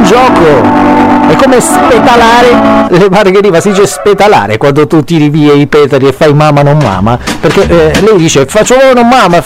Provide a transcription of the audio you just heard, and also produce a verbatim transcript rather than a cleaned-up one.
gioco. È come spetalare le margherite, si dice spetalare quando tu tiri via i petali e fai mamma non mama, perché eh, lei dice faccio non mama,